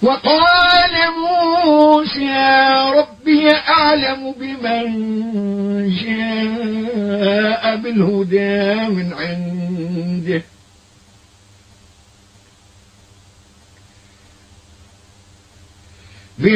وقال موسى ربي أعلم بمن جاء بالهدى من عنده